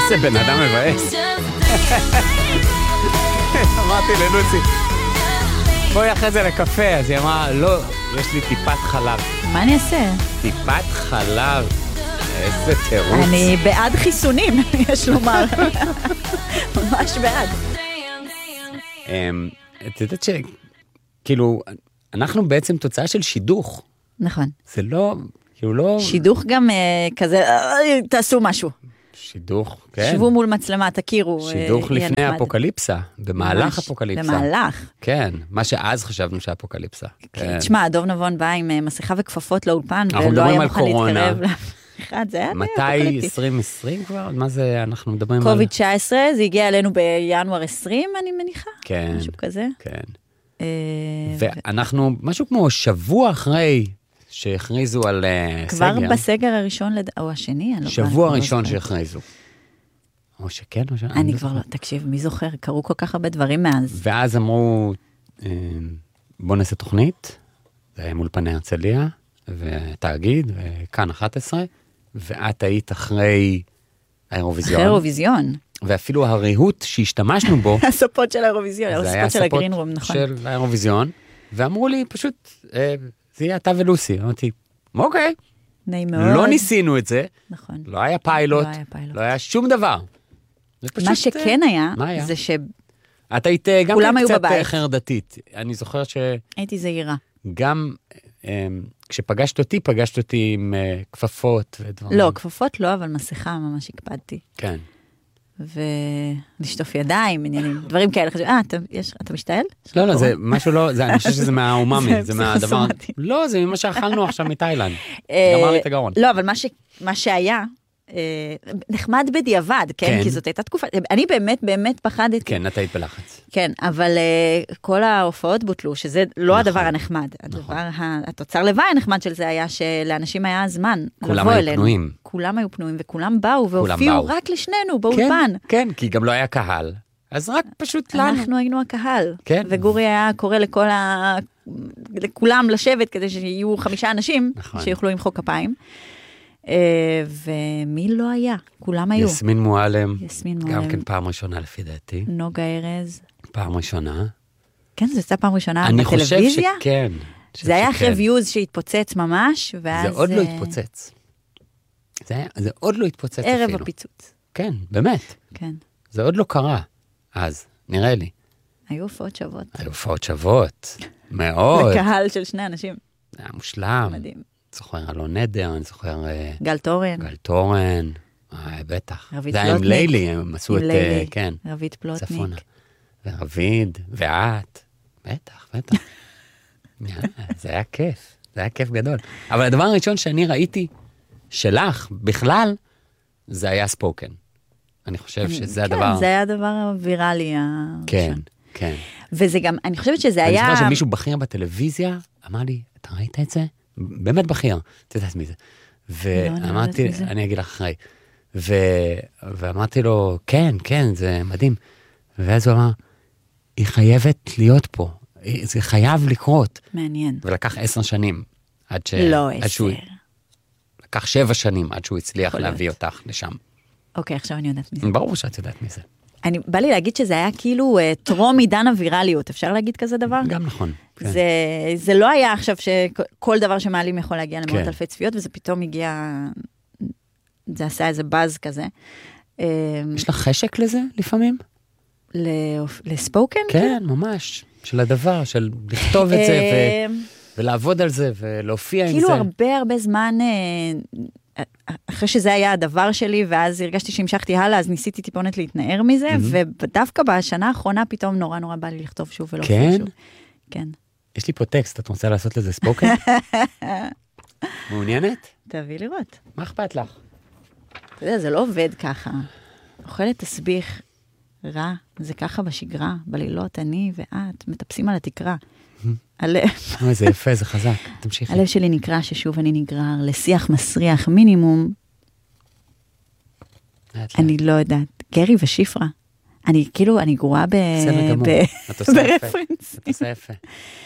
איזה בן אדם מבאס. אמרתי ללוסי, בואי אחרי זה לקפה, אז היא אמרה, לא, יש לי טיפת חלב. מה אני אעשה? טיפת חלב, איזה תירוץ. אני בעד חיסונים, יש לומר. ממש בעד. את יודעת שכאילו, אנחנו בעצם תוצאה של שידוך. נכון. זה לא, כאילו לא... שידוך גם כזה, תעשו משהו. שידוך, כן. שבו מול מצלמה, תכירו. שידוך לפני האפוקליפסה, במהלך אפוקליפסה. במהלך. כן, מה שאז חשבנו שהאפוקליפסה. תשמע, דוב נבון בא עם מסכה וכפפות לאולפן, אנחנו ולא היה מדברים מוכן על קורונה. להתקרב לאף אחד, זה היה מתי 2020 כבר? מה זה, אנחנו מדברים על... קוביד 19, זה הגיע אלינו בינואר 20, אני מניחה. כן. משהו כזה. כן. ואנחנו, משהו כמו שבוע אחרי שהכריזו על כבר סגר. בסגר הראשון, או השני, אני לא שבוע ראשון שהכריזו. או שכן, או שאני... אני כבר לא, תקשיב, מי זוכר? קרו כל כך הרבה דברים מאז. ואז אמרו, בוא נעשה תוכנית, זה היה מול פני הרצליה, ותאגיד, וכאן 11, ואת היית אחרי האירוויזיון. אחרי האירוויזיון. ואפילו הריהוט שהשתמשנו בו, הספות של האירוויזיון, זה היה הספות של הגרינרום, ספות נכון. של האירוויזיון, ואמרו לי פשוט, זה יהיה אתה ולוסי. אמרתי, אוקיי, נעים מאוד. לא ניסינו את זה, נכון. לא היה פיילוט, לא היה שום דבר. מה שכן היה, זה ש... את היית גם קצת חרדתית. אני זוכר הייתי זהירה. גם כשפגשת אותי עם כפפות ודברים. לא, כפפות לא, אבל מסכה ממש הקפדתי. כן. ולשטוף ידיים, עניינים, דברים כאלה. אתה משתעל? לא, זה משהו לא, אני חושב שזה מהאומאמי, זה מהדבר... לא, זה ממה שאכלנו עכשיו מתאילנד. גמר לי את הגרון. לא, אבל מה שהיה, נחמד בדיעבד, כן? כי זאת הייתה תקופה, אני באמת פחדתי. כן, את היית בלחץ. כן, אבל כל ההופעות בוטלו, שזה לא הדבר הנחמד. התוצר לוואי הנחמד של זה היה שלאנשים היה זמן לבוא אלינו. כולם היו פנויים, וכולם באו והופיעו רק לשנינו באולפן. כן, כי גם לא היה קהל. אז רק פשוט לנו. אנחנו היינו הקהל. וגורי היה קורא לכולם לשבת, כדי שיהיו 5 אנשים שיוכלו למחוא כפיים. ומי לא היה? כולם היו. יסמין מועלם. גם כן פעם ראשונה לפי דעתי. נוגה ארז. פעם ראשונה. כן, זה יצא פעם ראשונה בטלוויזיה? אני חושב שכן. זה היה אחרי ויוז שהתפוצץ ממש, ואז... זה עוד לא התפוצץ. זה עוד לא התפוצץ אפילו. ערב הפיצוץ. כן, באמת. כן. זה עוד לא קרה. אז, נראה לי. היו הופעות שוות. היו הופעות שוות. מאוד. לקהל של 2 אנשים. זה היה מושלם. מדהים. זוכר אלון נדר, אני זוכר... גל תורן. גל תורן. בטח. רבית פלוטניק. זה היה עם לילי, הם עשו את... כן. רבית פלוטניק. צפונה. ורביד, ואת. בטח. זה היה כיף. זה היה כיף גדול. אבל הדבר הראשון שאני ראיתי שלך, בכלל, זה היה ספוקן. אני חושב שזה הדבר... כן, זה היה הדבר הוויראלי. כן. וזה גם, אני חושבת שזה היה... אני זוכר שמישהו בכיר בטלוויזיה, אמר לי, אתה ראית את זה? באמת בכיר, את יודעת מי זה. ואמרתי, אני אגיד לך אחרי. ואמרתי לו, כן, זה מדהים. ואז הוא אמר, היא חייבת להיות פה. זה חייב לקרות. מעניין. ולקח 10 שנים. לא 10. לקח 7 שנים עד שהוא הצליח להביא אותך לשם. אוקיי, עכשיו אני יודעת מי זה. ברור שאת יודעת מי זה. בא לי להגיד שזה היה כאילו טרום עידן הווירליות, אפשר להגיד כזה דבר? גם נכון. זה לא היה עכשיו שכל דבר שמעלים יכול להגיע למאות אלפי צפיות, וזה פתאום הגיע, זה עשה איזה באז כזה. יש לך חשק לזה לפעמים? לספוקן? כן, ממש. של הדבר, של לכתוב את זה ולעבוד על זה ולהופיע עם זה. כאילו הרבה זמן... אחרי שזה היה הדבר שלי, ואז הרגשתי שהמשכתי הלאה, אז ניסיתי טיפונת להתנער מזה, ודווקא בשנה האחרונה פתאום נורא בא לי לכתוב שוב ולא כן? שוב. כן. יש לי פה טקסט, את רוצה לעשות לזה ספוקן? מעוניינת? תביא לראות. מה אכפת לך? אתה יודע, זה לא עובד ככה. אוכלת תסביך רע, זה ככה בשגרה, בלילות, אני ואת מטפסים על התקרה. זה יפה, זה חזק, תמשיכי. הלב שלי נקרא ששוב אני נגרר לשיח מסריח מינימום. אני לא יודעת, גרי ושיפרה. אני גרועה ברפרנס. את עושה יפה.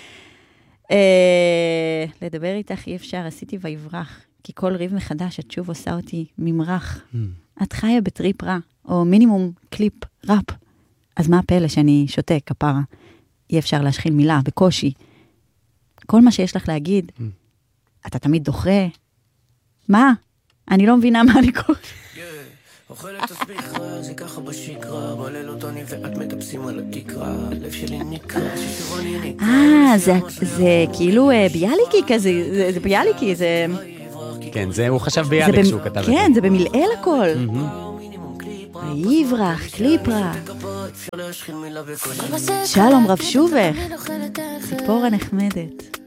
לדבר איתך אי אפשר, עשיתי ויברח, כי כל ריב מחדש את שוב עושה אותי ממרח. את חיה בטריפ רע, או מינימום קליפ ראפ, אז מה הפלא שאני שותה כפרה? אי אפשר להשחיל מילה, בקושי. כל מה שיש לך להגיד, אתה תמיד דוחה. מה? אני לא מבינה מה אני קורא. אוכלת הסביכה, זה ככה בשקרה, בלילות אני ואת מטפסים על התקרה, לב שלי נקרא, ששרוני נקרא. זה כאילו ביאליקי כזה, זה ביאליקי, זה... כן, הוא חשב ביאליק שהוא כתב את זה. כן, זה במלעיל הכל. יברח, קליפרה. שלום רב שובך, ציפורה נחמדת.